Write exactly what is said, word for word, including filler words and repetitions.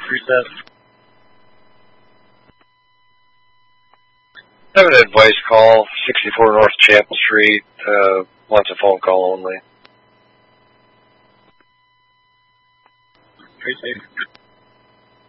Reset. I have an advice call, sixty-four North Chapel Street, uh, wants a phone call only. Pretty safe.